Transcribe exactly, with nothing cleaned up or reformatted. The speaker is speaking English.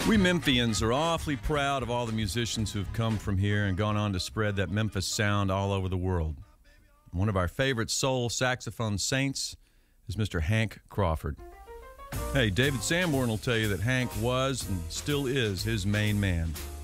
We Memphians are awfully proud of all the musicians who've come from here and gone on to spread that Memphis sound all over the world. One of our favorite soul saxophone saints is Mister Hank Crawford. Hey, David Sanborn will tell you that Hank was and still is his main man.